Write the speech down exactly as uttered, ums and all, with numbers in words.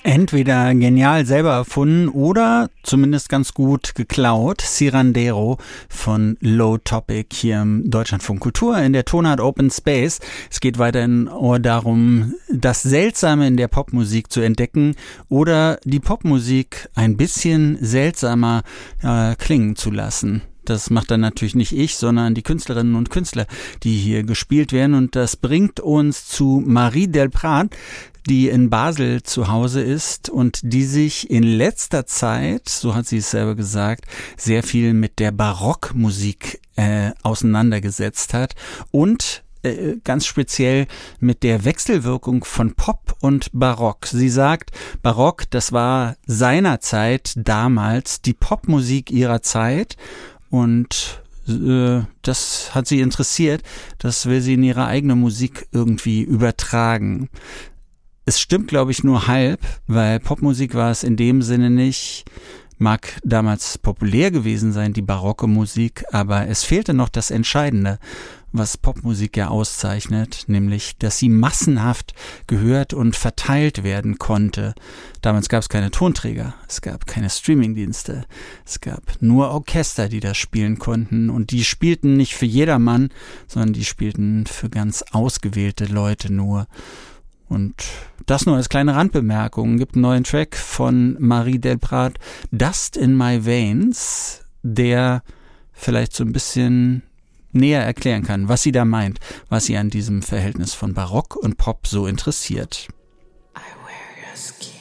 Entweder genial selber erfunden oder zumindest ganz gut geklaut. Cirandero von Low Topic hier im Deutschlandfunk Kultur in der Tonart Open Space. Es geht weiterhin darum, das Seltsame in der Popmusik zu entdecken oder die Popmusik ein bisschen seltsamer äh, klingen zu lassen. Das macht dann natürlich nicht ich, sondern die Künstlerinnen und Künstler, die hier gespielt werden. Und das bringt uns zu Marie Delprat, die in Basel zu Hause ist und die sich in letzter Zeit, so hat sie es selber gesagt, sehr viel mit der Barockmusik äh, auseinandergesetzt hat und äh, ganz speziell mit der Wechselwirkung von Pop und Barock. Sie sagt, Barock, das war seinerzeit damals die Popmusik ihrer Zeit. Und äh, das hat sie interessiert, das will sie in ihre eigene Musik irgendwie übertragen. Es stimmt, glaube ich, nur halb, weil Popmusik war es in dem Sinne nicht, mag damals populär gewesen sein, die barocke Musik, aber es fehlte noch das Entscheidende, was Popmusik ja auszeichnet, nämlich, dass sie massenhaft gehört und verteilt werden konnte. Damals gab es keine Tonträger, es gab keine Streamingdienste, es gab nur Orchester, die das spielen konnten und die spielten nicht für jedermann, sondern die spielten für ganz ausgewählte Leute nur. Und das nur als kleine Randbemerkung. Gibt einen neuen Track von Marie Delprat, Dust in My Veins, der vielleicht so ein bisschen näher erklären kann, was sie da meint, was sie an diesem Verhältnis von Barock und Pop so interessiert. I wear your skin.